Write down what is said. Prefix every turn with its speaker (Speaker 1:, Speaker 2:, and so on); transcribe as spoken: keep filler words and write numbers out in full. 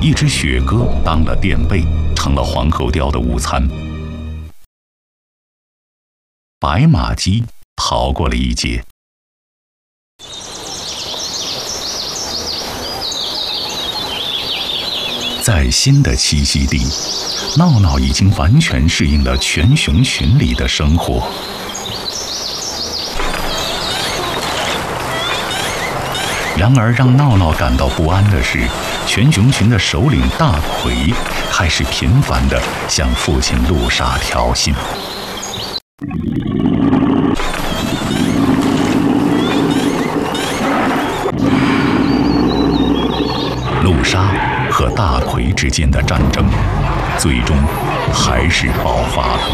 Speaker 1: 一只雪鸽当了垫背，成了黄喉貂的午餐。白马鸡逃过了一劫。在新的栖息地，闹闹已经完全适应了全熊群里的生活。然而，让闹闹感到不安的是，全熊群的首领大奎开始频繁地向父亲陆沙挑衅。陆沙和大奎之间的战争，最终还是爆发了。